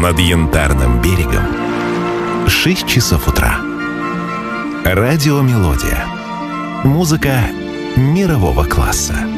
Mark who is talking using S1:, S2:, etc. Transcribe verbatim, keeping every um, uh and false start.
S1: над Янтарным берегом. шесть часов утра. Радио «Мелодия». Музыка мирового класса.